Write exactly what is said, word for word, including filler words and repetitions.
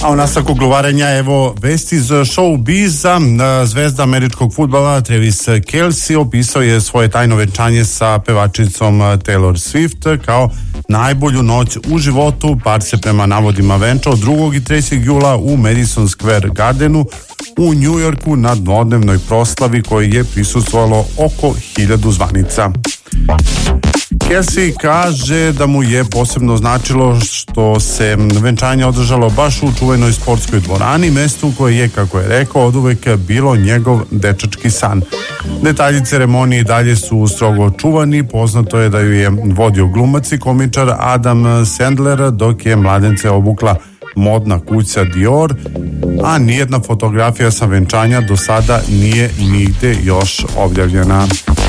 A u nastavku glovarenja evo vesti iz showbiza. Zvezda američkog fudbala Travis Kelce opisao je svoje tajno venčanje sa pevačicom Taylor Swift kao najbolju noć u životu. Par se prema navodima venčao drugog i trećeg jula u Madison Square Gardenu u New Yorku na dvodnevnoj proslavi koji je prisustvovalo oko hiljadu zvanica. Kelce kaže da mu je posebno značilo što se venčanje održalo baš u čuvenoj sportskoj dvorani, mestu koje je, kako je rekao, oduvek bilo njegov dečački san. Detalji ceremonije dalje su strogo čuvani. Poznato je da ju je vodio glumac i komičar Adam Sandler, dok je mladence obukla modna kuća Dior, a nijedna fotografija sa venčanja do sada nije nigde još objavljena.